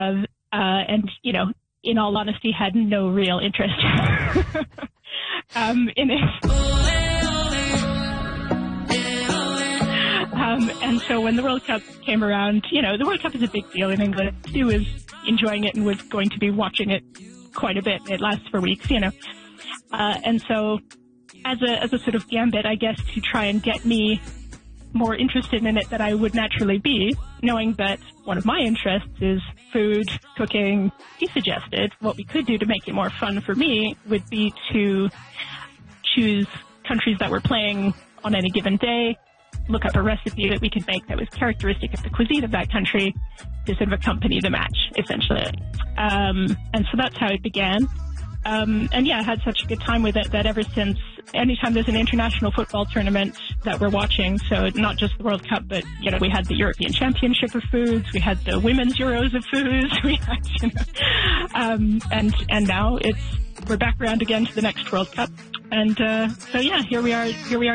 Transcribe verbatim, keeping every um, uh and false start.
uh, and, you know, in all honesty, had no real interest um, in it. Um, and so when the World Cup came around, you know, the World Cup is a big deal in England. Stu was enjoying it and was going to be watching it quite a bit. It lasts for weeks, you know. Uh, and so as a, as a sort of gambit, I guess, to try and get me more interested in it than I would naturally be, knowing that one of my interests is food, cooking, he suggested what we could do to make it more fun for me would be to choose countries that were playing on any given day, look up a recipe that we could make that was characteristic of the cuisine of that country to sort of accompany the match, essentially. Um, and so that's how it began. Um, and yeah, I had such a good time with it that ever since, anytime there's an international football tournament that we're watching, so not just the World Cup, but, you know, we had the European Championship of Foods, we had the Women's Euros of Foods, we had, you know, um, and, and now it's, we're back around again to the next World Cup. And, uh, so yeah, here we are, here we are.